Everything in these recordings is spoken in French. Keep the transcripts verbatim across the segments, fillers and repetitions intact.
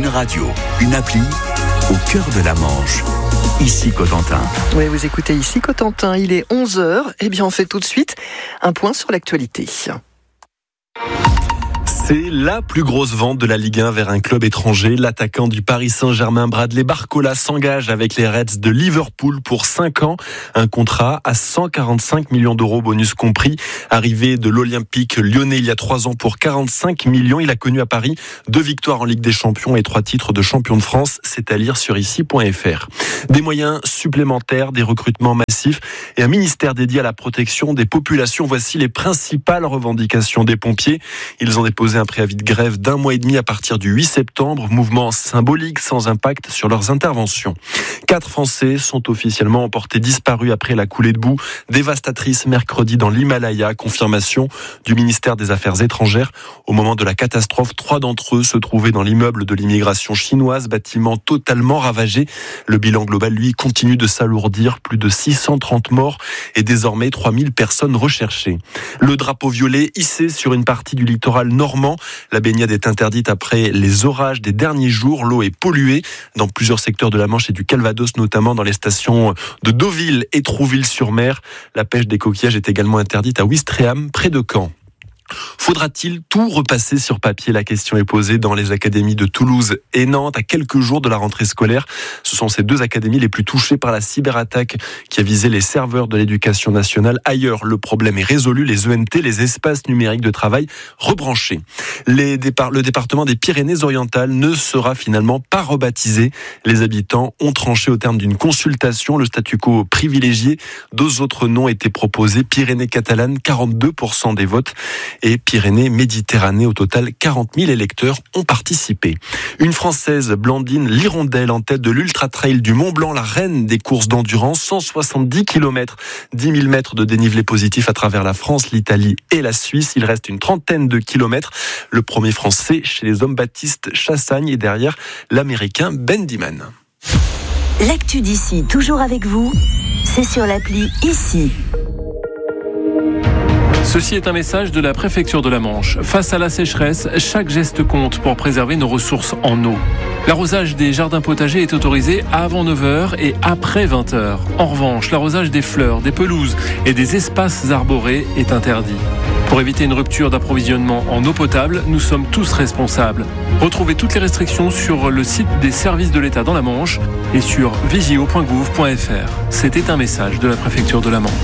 Radio, une appli au cœur de la Manche. Ici Cotentin. Oui, vous écoutez Ici Cotentin, il est onze heures. Eh bien, on fait tout de suite un point sur l'actualité. C'est la plus grosse vente de la Ligue un vers un club étranger. L'attaquant du Paris Saint-Germain, Bradley Barcola, s'engage avec les Reds de Liverpool pour cinq ans. Un contrat à cent quarante-cinq millions d'euros, bonus compris. Arrivé de l'Olympique lyonnais il y a trois ans pour quarante-cinq millions. Il a connu à Paris deux victoires en Ligue des Champions et trois titres de champion de France. C'est à lire sur ici point f r. Des moyens supplémentaires, des recrutements massifs et un ministère dédié à la protection des populations. Voici les principales revendications des pompiers. Ils ont déposé un préavis de grève d'un mois et demi à partir du huit septembre. Mouvement symbolique sans impact sur leurs interventions. Quatre Français sont officiellement portés disparus après la coulée de boue dévastatrice mercredi dans l'Himalaya. Confirmation du ministère des Affaires étrangères. Au moment de la catastrophe, trois d'entre eux se trouvaient dans l'immeuble de l'immigration chinoise, bâtiment totalement ravagé. Le bilan global, lui, continue de s'alourdir. Plus de six cent trente morts et désormais trois mille personnes recherchées. Le drapeau violet hissé sur une partie du littoral normand. La baignade est interdite après les orages des derniers jours. L'eau est polluée dans plusieurs secteurs de la Manche et du Calvados, notamment dans les stations de Deauville et Trouville-sur-Mer. La pêche des coquillages est également interdite à Ouistreham, près de Caen. Faudra-t-il tout repasser sur papier ? La question est posée dans les académies de Toulouse et Nantes à quelques jours de la rentrée scolaire. Ce sont ces deux académies les plus touchées par la cyberattaque qui a visé les serveurs de l'éducation nationale. Ailleurs, le problème est résolu. Les E N T, les espaces numériques de travail, rebranchés. Les départ, le département des Pyrénées-Orientales ne sera finalement pas rebaptisé. Les habitants ont tranché au terme d'une consultation. Le statu quo privilégié. Deux autres noms étaient proposés. Pyrénées-Catalanes, quarante-deux pour cent des votes. Et Pyrénées-Méditerranée. Au total, quarante mille électeurs ont participé. Une Française, Blandine Lirondelle, en tête de l'Ultra Trail du Mont Blanc, la reine des courses d'endurance, cent soixante-dix kilomètres, dix mille mètres de dénivelé positif à travers la France, l'Italie et la Suisse. Il reste une trentaine de kilomètres. Le premier Français chez les hommes, Baptiste Chassagne, et derrière l'Américain Ben Diman. L'actu d'ici, toujours avec vous, c'est sur l'appli Ici. Ceci est un message de la préfecture de la Manche. Face à la sécheresse, chaque geste compte pour préserver nos ressources en eau. L'arrosage des jardins potagers est autorisé avant neuf heures et après vingt heures. En revanche, l'arrosage des fleurs, des pelouses et des espaces arborés est interdit. Pour éviter une rupture d'approvisionnement en eau potable, nous sommes tous responsables. Retrouvez toutes les restrictions sur le site des services de l'État dans la Manche et sur vigio point gouv point f r. C'était un message de la préfecture de la Manche.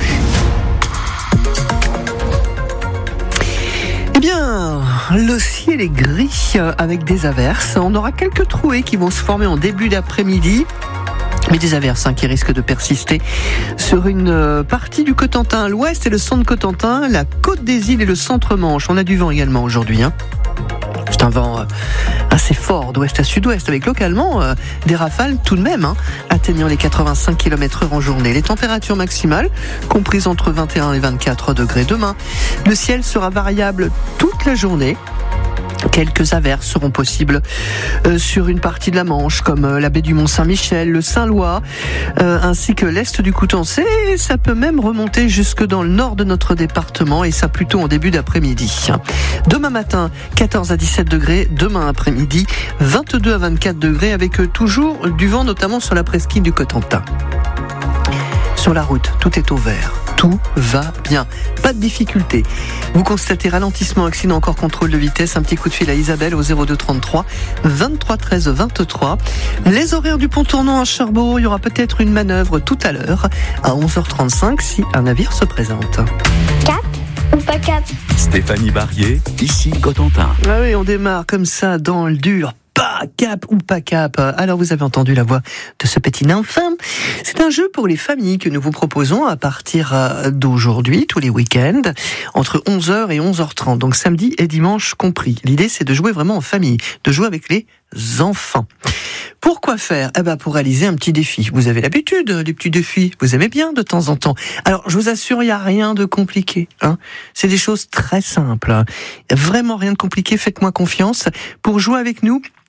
Eh bien, le ciel est gris avec des averses. On aura quelques trouées qui vont se former en début d'après-midi. Mais des averses hein, qui risquent de persister sur une partie du Cotentin, l'ouest et le centre Cotentin, la côte des îles et le centre Manche. On a du vent également aujourd'hui. Hein. C'est un vent assez fort d'ouest à sud-ouest, avec localement euh, des rafales tout de même, hein, atteignant les quatre-vingt-cinq kilomètres heure en journée. Les températures maximales, comprises entre vingt et un et vingt-quatre degrés demain. Le ciel sera variable toute la journée. Quelques averses seront possibles euh, sur une partie de la Manche, comme euh, la baie du Mont-Saint-Michel, le Saint-Lois, euh, ainsi que l'est du Coutançais. Et ça peut même remonter jusque dans le nord de notre département, et ça plutôt en début d'après-midi. Demain matin, quatorze à dix-sept degrés. Demain après-midi, vingt-deux à vingt-quatre degrés, avec euh, toujours du vent, notamment sur la presqu'île du Cotentin. Sur la route, tout est au vert. Tout va bien. Pas de difficulté. Vous constatez ralentissement, accident, encore contrôle de vitesse. Un petit coup de fil à Isabelle au zéro deux trente-trois vingt-trois treize vingt-trois. Les horaires du pont tournant à Cherbourg, il y aura peut-être une manœuvre tout à l'heure à onze heures trente-cinq si un navire se présente. Cap ou pas cap ? Stéphanie Barrier, ici Cotentin. Ah oui, on démarre comme ça dans le dur. Pas cap ou pas cap. Alors vous avez entendu la voix de ce petit nymphin. C'est un jeu pour les familles que nous vous proposons à partir d'aujourd'hui, tous les week-ends, entre onze heures et onze heures trente, donc samedi et dimanche compris. L'idée, c'est de jouer vraiment en famille, de jouer avec les enfants. Pourquoi faire ? Eh ben pour réaliser un petit défi. Vous avez l'habitude des petits défis, vous aimez bien de temps en temps. Alors je vous assure, il n'y a rien de compliqué. Hein. C'est des choses très simples. Vraiment rien de compliqué, faites-moi confiance. Pour jouer avec nous,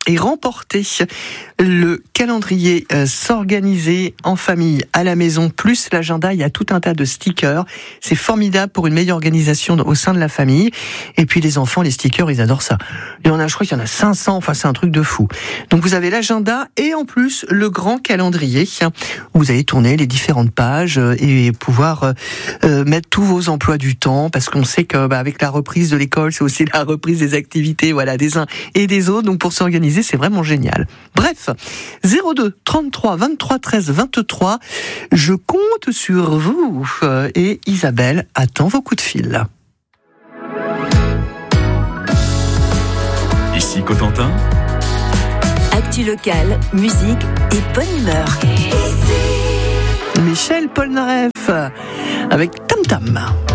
et remporter le calendrier euh, s'organiser en famille à la maison, plus l'agenda. Il y a tout un tas de stickers. C'est formidable pour une meilleure organisation au sein de la famille. Et puis les enfants, les stickers, ils adorent ça. Il y en a, je crois qu'il y en a cinq cents. Enfin, c'est un truc de fou. Donc vous avez l'agenda et en plus le grand calendrier où vous allez tourner les différentes pages et pouvoir euh, mettre tous vos emplois du temps, parce qu'on sait que bah, avec la reprise de l'école, c'est aussi la reprise des activités, voilà, des uns et des autres. Donc pour s'organiser, c'est vraiment génial. Bref, zéro deux trente-trois vingt-trois treize vingt-trois. Je compte sur vous et Isabelle attend vos coups de fil. Ici Cotentin. Actu locale, musique et bonne humeur. Michel Polnareff avec Tam Tam.